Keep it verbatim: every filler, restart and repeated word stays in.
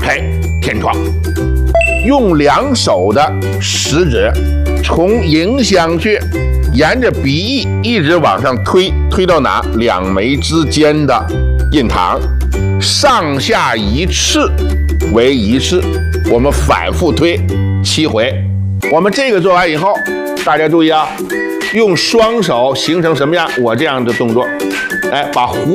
开天窗。用两手的食指从迎香穴沿着鼻翼一直往上推，推到哪？两眉之间的印堂，上下一次为一次，我们反复推七回。我们这个做完以后，大家注意啊，用双手形成什么样？我这样的动作，哎，把